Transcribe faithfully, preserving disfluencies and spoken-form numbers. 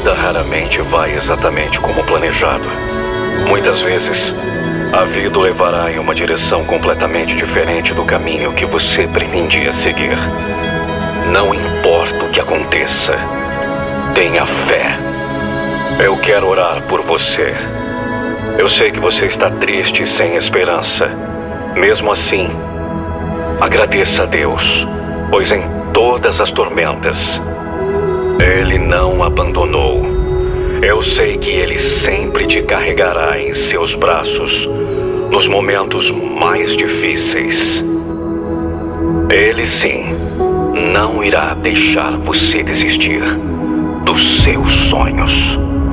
vida raramente vai exatamente como planejado. Muitas vezes, a vida o levará em uma direção completamente diferente do caminho que você pretendia seguir. Não importa o que aconteça, tenha fé. Eu quero orar por você. Eu sei que você está triste e sem esperança. Mesmo assim, agradeça a Deus, pois em todas as tormentas, Ele não abandonou. Eu sei que Ele sempre te carregará em seus braços nos momentos mais difíceis. Ele sim não irá deixar você desistir dos seus sonhos.